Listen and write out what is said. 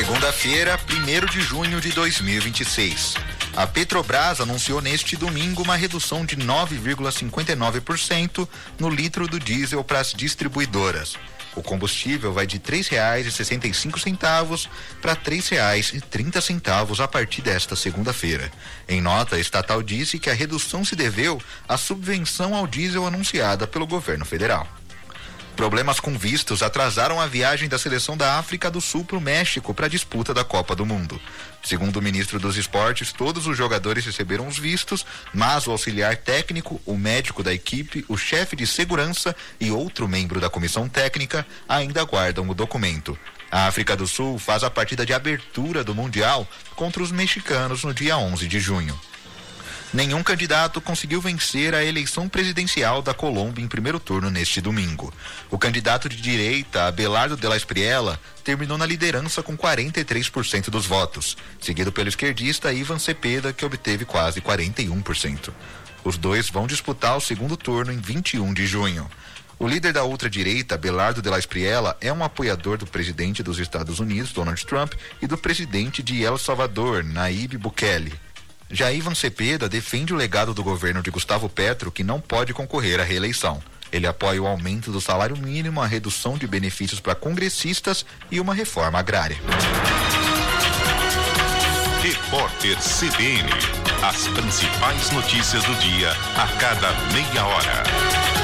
Segunda-feira, 1º de junho de 2026. A Petrobras anunciou neste domingo uma redução de 9,59% no litro do diesel para as distribuidoras. O combustível vai de R$ 3,65 para R$ 3,30 a partir desta segunda-feira. Em nota, a estatal disse que a redução se deveu à subvenção ao diesel anunciada pelo governo federal. Problemas com vistos atrasaram a viagem da seleção da África do Sul para o México para a disputa da Copa do Mundo. Segundo o ministro dos Esportes, todos os jogadores receberam os vistos, mas o auxiliar técnico, o médico da equipe, o chefe de segurança e outro membro da comissão técnica ainda aguardam o documento. A África do Sul faz a partida de abertura do Mundial contra os mexicanos no dia 11 de junho. Nenhum candidato conseguiu vencer a eleição presidencial da Colômbia em primeiro turno neste domingo. O candidato de direita, Abelardo de la Espriella, terminou na liderança com 43% dos votos, seguido pelo esquerdista Ivan Cepeda, que obteve quase 41%. Os dois vão disputar o segundo turno em 21 de junho. O líder da ultradireita, Abelardo de la Espriella, é um apoiador do presidente dos Estados Unidos, Donald Trump, e do presidente de El Salvador, Nayib Bukele. Já Ivan Cepeda defende o legado do governo de Gustavo Petro, que não pode concorrer à reeleição. Ele apoia o aumento do salário mínimo, a redução de benefícios para congressistas e uma reforma agrária. Repórter CBN. As principais notícias do dia a cada meia hora.